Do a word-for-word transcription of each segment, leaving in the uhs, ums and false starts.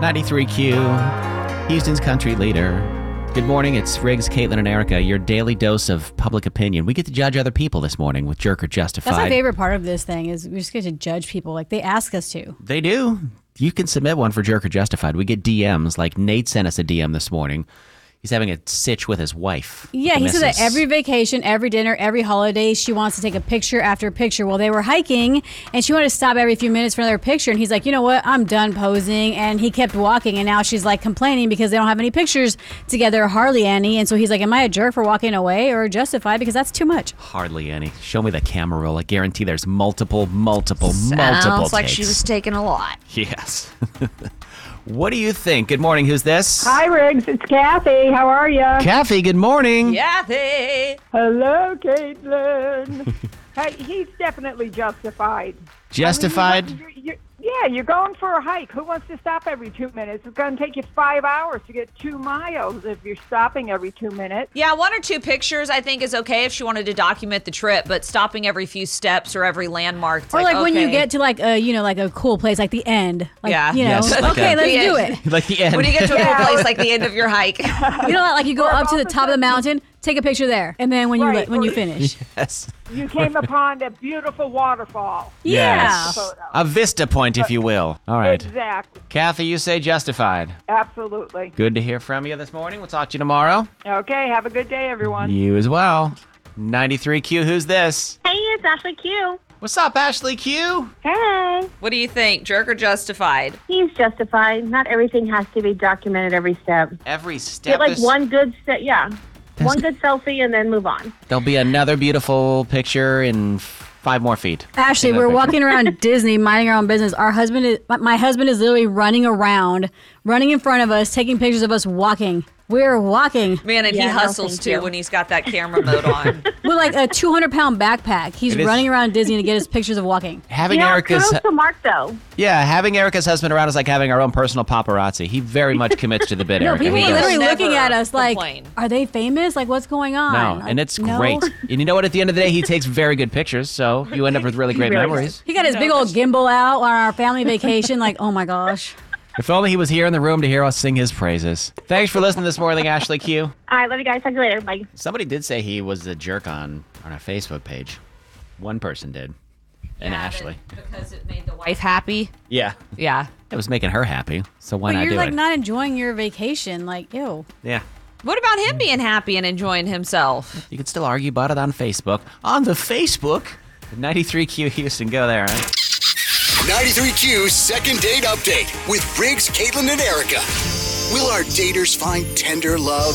ninety-three Q, Houston's country leader. Good morning, it's Riggs, Caitlin, and Erica, your daily dose of public opinion. We get to judge other people this morning with Jerk or Justified. That's my favorite part of this thing is we just get to judge people. Like, they ask us to. They do. You can submit one for Jerk or Justified. We get D Ms, like Nate sent us a D M this morning. He's having a sitch with his wife. Yeah, he said that every vacation, every dinner, every holiday, she wants to take a picture after picture. Well, they were hiking, and she wanted to stop every few minutes for another picture. And he's like, you know what? I'm done posing. And he kept walking, and now she's like complaining because they don't have any pictures together, hardly any. And so he's like, am I a jerk for walking away or justified? Because that's too much. Hardly any. Show me the camera roll. I guarantee there's multiple, multiple, Sounds multiple like takes. she was taking a lot. Yes. What do you think? Good morning. Who's this? Hi, Riggs. It's Kathy. How are you? Kathy, good morning. Kathy. Hello, Caitlin. Hey, he's definitely justified. Justified? I mean, you're, you're, yeah, you're going for a hike. Who wants to stop every two minutes? It's going to take you five hours to get two miles if you're stopping every two minutes. Yeah, one or two pictures I think is okay if she wanted to document the trip, but stopping every few steps or every landmark. It's Or like, like when okay. you get to like a, you know, like a cool place, like the end. Like, Yeah. You know, Yes, like okay, a- let's The do end. it. Like the end. When you get to a Yeah. cool place like the end of your hike. You know, like you go up to the top of the mountain, take a picture there, and then when you Right. when you finish. Yes. You came upon a beautiful waterfall. Yeah. Yes. A vista point, if you will. All right. Exactly. Kathy, you say justified. Absolutely. Good to hear from you this morning. We'll talk to you tomorrow. Okay, have a good day, everyone. You as well. ninety-three Q, who's this? Hey, it's Ashley Q. What's up, Ashley Q? Hey. What do you think? Jerk or justified? He's justified. Not everything has to be documented every step. Every step Get like is- one good set, yeah. One good selfie and then move on. There'll be another beautiful picture in five more feet. Ashley, Take that we're picture. walking around Disney, minding our own business. Our husband is, my- my husband is literally running around, running in front of us, taking pictures of us walking. We're walking Man, and he Yeah, no, hustles thank too you. when he's got that camera mode on. with like a two hundred pound backpack. He's It is- running around Disney to get his pictures of walking. Having You know, Erica's kudos to Mark, though. yeah, having Erica's husband around is like having our own personal paparazzi. He very much commits to the bit. No, Erica. people He are does. literally Never looking at us like, complain. are they famous? Like, what's going on? No, Like, and it's no. great. And you know what? At the end of the day, he takes very good pictures, so you end up with really great really memories. He got his big old gimbal out on our family vacation. Like, oh my gosh. If only he was here in the room to hear us sing his praises. Thanks for listening this morning, Ashley Q. All right, love you guys. Talk to you later. Bye. Somebody did say he was a jerk on, on our Facebook page. One person did. And Ashley. Because it made the wife happy. Yeah. Yeah. It was making her happy, so why But not you're do like it? not enjoying your vacation. Like, ew. Yeah. What about him being happy and enjoying himself? You can still argue about it on Facebook. On the Facebook? ninety-three Q Houston, go there, right? ninety-three Q second date update with Riggs, Caitlin, and Erica. Will our daters find tender love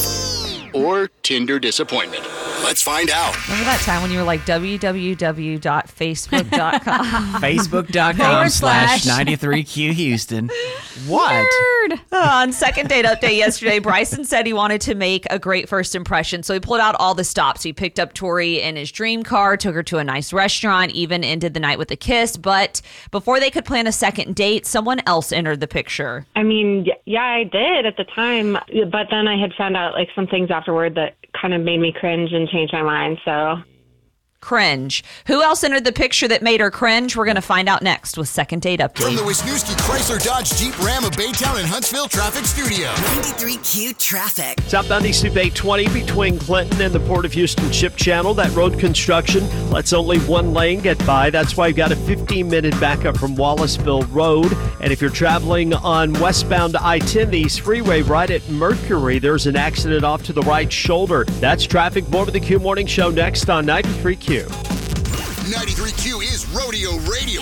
or Tinder disappointment? Let's find out. Remember that time when you were like w w w dot facebook dot com? Facebook.com Forward slash slash. 93Q Houston. What? On second date update yesterday, Bryson said he wanted to make a great first impression. So he pulled out all the stops. He picked up Tori in his dream car, took her to a nice restaurant, even ended the night with a kiss. But before they could plan a second date, someone else entered the picture. I mean, y- yeah, I did at the time, but then I had found out like some things afterward that kind of made me cringe and change my mind. So Cringe. Who else entered the picture that made her cringe? We're going to find out next with second date From the update. Wisniewski Chrysler Dodge Jeep Ram of Baytown and Huntsville Traffic Studio. ninety-three Q traffic. Southbound East Loop eight twenty between Clinton and the Port of Houston Ship Channel. That road construction lets only one lane get by. That's why you've got a fifteen minute backup from Wallaceville Road. And if you're traveling on westbound I ten, the East Freeway right at Mercury, there's an accident off to the right shoulder. That's traffic. More with the Q Morning Show next on ninety-three Q. ninety-three Q is Rodeo Radio.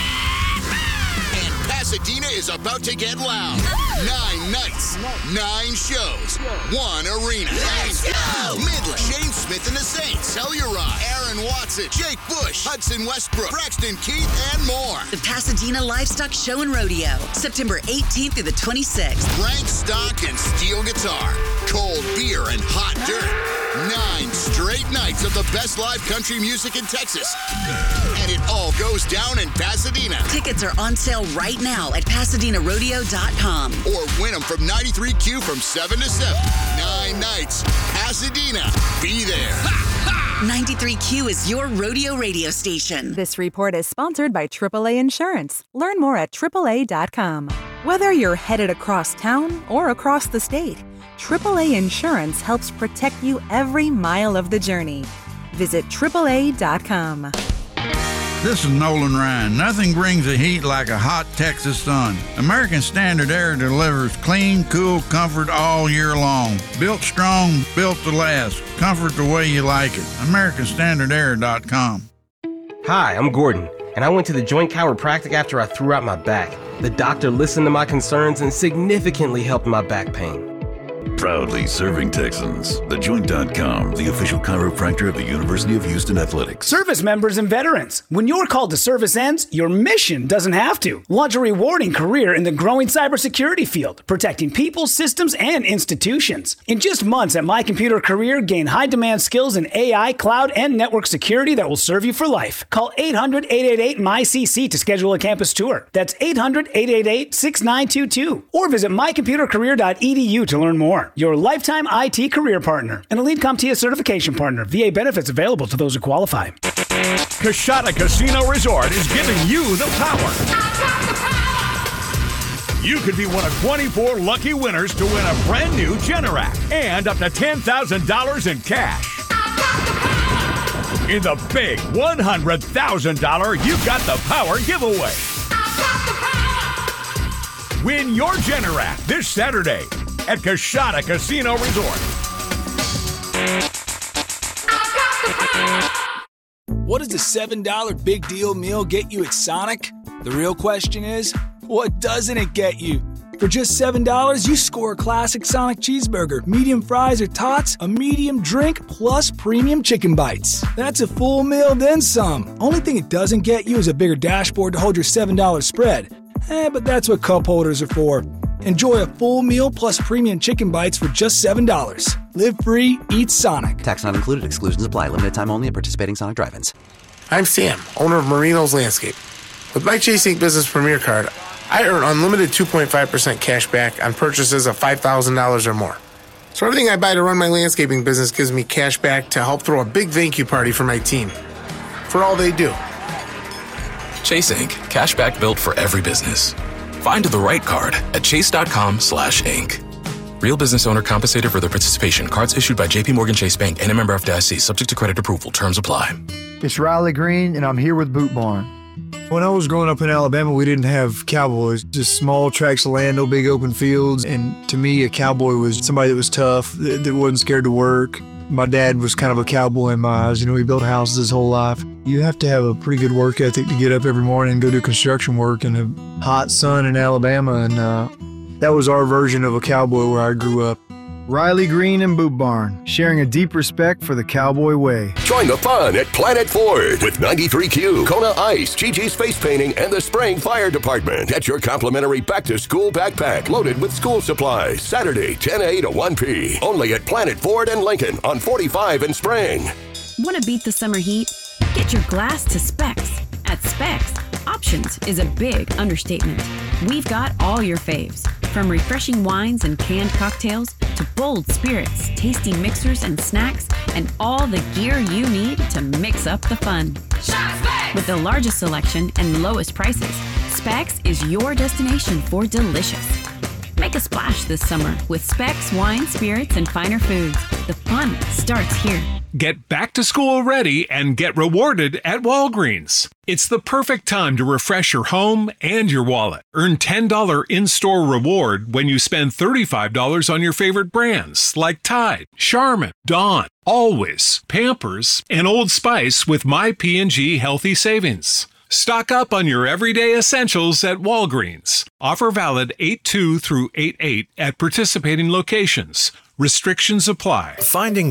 And Pasadena is about to get loud. Nine nights, nine shows, one arena. Let's go! Midland, Shane Smith and the Saints, Telluride, Aaron Watson, Jake Bush, Hudson Westbrook, Braxton Keith, and more. The Pasadena Livestock Show and Rodeo, September eighteenth through the twenty-sixth. Rank stock and steel guitar, cold beer and hot dirt. Nine straight nights of the best live country music in Texas. And it all goes down in Pasadena. Tickets are on sale right now at pasadena rodeo dot com. Or win them from ninety-three Q from seven to seven. Nine nights. Pasadena. Be there. ninety-three Q is your rodeo radio station. This report is sponsored by triple A Insurance. Learn more at triple A dot com. Whether you're headed across town or across the state, triple A Insurance helps protect you every mile of the journey. Visit triple A dot com. This is Nolan Ryan. Nothing brings the heat like a hot Texas sun. American Standard Air delivers clean, cool comfort all year long. Built strong, built to last. Comfort the way you like it. American Standard Air dot com. Hi, I'm Gordon, and I went to the Joint Chiropractic after I threw out my back. The doctor listened to my concerns and significantly helped my back pain. Proudly serving Texans. The Joint dot com, the official chiropractor of the University of Houston Athletics. Service members and veterans. When your call to service ends, your mission doesn't have to. Launch a rewarding career in the growing cybersecurity field, protecting people, systems, and institutions. In just months at My Computer Career, gain high-demand skills in A I, cloud, and network security that will serve you for life. Call eight hundred, eight eight eight, M Y C C to schedule a campus tour. That's eight hundred, eight eight eight, six nine two two. Or visit my computer career dot e d u to learn more. Your lifetime I T career partner. An Elite CompTIA certification partner. V A benefits available to those who qualify. Coshada Casino Resort is giving you the power. You could be one of twenty-four lucky winners to win a brand new Generac and up to ten thousand dollars in cash. In the big one hundred thousand dollars You Got the Power giveaway. Win your Generac this Saturday at Coshada Casino Resort. What does the seven dollar Big Deal Meal get you at Sonic? The real question is, what doesn't it get you? For just seven dollars, you score a classic Sonic cheeseburger, medium fries or tots, a medium drink, plus premium chicken bites. That's a full meal, then some. Only thing it doesn't get you is a bigger dashboard to hold your seven dollar spread. Eh, but that's what cup holders are for. Enjoy a full meal plus premium chicken bites for just seven dollars. Live free, eat Sonic. Tax not included. Exclusions apply. Limited time only at participating Sonic drive-ins. I'm Sam, owner of Marino's Landscape. With my Chase Ink Business Premier Card, I earn unlimited two point five percent cash back on purchases of five thousand dollars or more. So everything I buy to run my landscaping business gives me cash back to help throw a big thank you party for my team. For all they do. Chase Ink. Cashback built for every business. Find the right card at chase.com slash ink. Real business owner compensated for their participation. Cards issued by J P Morgan Chase Bank and a member F D I C. Subject to credit approval. Terms apply. It's Riley Green, and I'm here with Boot Barn. When I was growing up in Alabama, we didn't have cowboys, just small tracts of land, no big open fields. And to me, a cowboy was somebody that was tough, that, that wasn't scared to work. My dad was kind of a cowboy in my eyes. You know, he built houses his whole life. You have to have a pretty good work ethic to get up every morning and go do construction work in a hot sun in Alabama. And uh, that was our version of a cowboy where I grew up. Riley Green and Boot Barn, sharing a deep respect for the cowboy way. Join the fun at Planet Ford with ninety-three Q, Kona Ice, Gigi's Face Painting, and the Spraying Fire Department. Get your complimentary back-to-school backpack loaded with school supplies. Saturday, ten a to one p. Only at Planet Ford and Lincoln on forty-five and Spring. Want to beat the summer heat? Get your glass to Specs. At Specs, options is a big understatement. We've got all your faves, from refreshing wines and canned cocktails to bold spirits, tasty mixers and snacks, and all the gear you need to mix up the fun. With the largest selection and lowest prices, Specs is your destination for delicious. Make a splash this summer with Specs wine, spirits, and finer foods. The fun starts here. Get back to school ready and get rewarded at Walgreens. It's the perfect time to refresh your home and your wallet. Earn ten dollars in-store reward when you spend thirty-five dollars on your favorite brands like Tide, Charmin, Dawn, Always, Pampers, and Old Spice with My P and G Healthy Savings. Stock up on your everyday essentials at Walgreens. Offer valid eight two through eight eight at participating locations. Restrictions apply. Finding